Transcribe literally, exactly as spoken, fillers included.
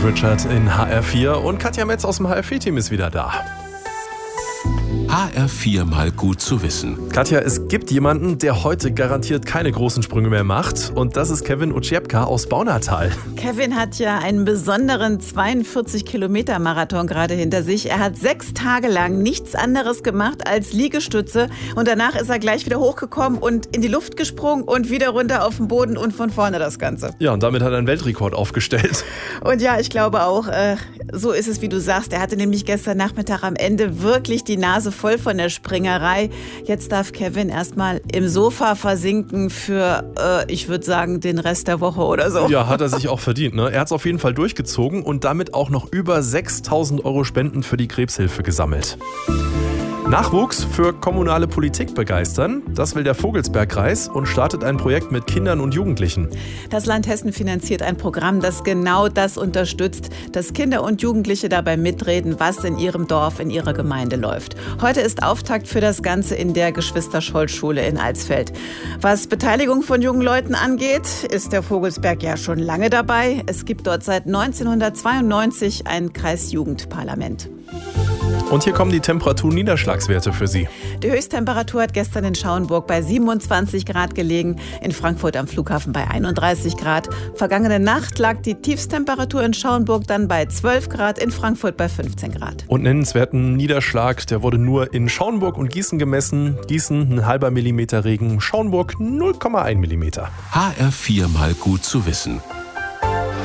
Cliff Richard in H R vier und Katja Metz aus dem H R vier-Team ist wieder da. H R vier mal gut zu wissen. Katja, es gibt jemanden, der heute garantiert keine großen Sprünge mehr macht. Und das ist Kevin Uciepka aus Baunatal. Kevin hat ja einen besonderen zweiundvierzig Kilometer Marathon gerade hinter sich. Er hat sechs Tage lang nichts anderes gemacht als Liegestütze. Und danach ist er gleich wieder hochgekommen und in die Luft gesprungen und wieder runter auf den Boden und von vorne das Ganze. Ja, und damit hat er einen Weltrekord aufgestellt. Und ja, ich glaube auch, äh, so ist es, wie du sagst. Er hatte nämlich gestern Nachmittag am Ende wirklich die Nase voll von der Springerei. Jetzt darf Kevin erstmal im Sofa versinken für, äh, ich würde sagen, den Rest der Woche oder so. Ja, hat er sich auch verdient, ne? Er hat es auf jeden Fall durchgezogen und damit auch noch über sechstausend Euro Spenden für die Krebshilfe gesammelt. Nachwuchs für kommunale Politik begeistern, das will der Vogelsbergkreis und startet ein Projekt mit Kindern und Jugendlichen. Das Land Hessen finanziert ein Programm, das genau das unterstützt, dass Kinder und Jugendliche dabei mitreden, was in ihrem Dorf, in ihrer Gemeinde läuft. Heute ist Auftakt für das Ganze in der Geschwister-Scholl-Schule in Alsfeld. Was Beteiligung von jungen Leuten angeht, ist der Vogelsberg ja schon lange dabei. Es gibt dort seit neunzehnhundertzweiundneunzig ein Kreisjugendparlament. Und hier kommen die Temperatur-Niederschlagswerte für Sie. Die Höchsttemperatur hat gestern in Schauenburg bei siebenundzwanzig Grad gelegen, in Frankfurt am Flughafen bei einunddreißig Grad. Vergangene Nacht lag die Tiefsttemperatur in Schauenburg dann bei zwölf Grad, in Frankfurt bei fünfzehn Grad. Und nennenswerten Niederschlag, der wurde nur in Schauenburg und Gießen gemessen. Gießen ein halber Millimeter Regen, Schauenburg null Komma eins Millimeter. H R vier mal gut zu wissen.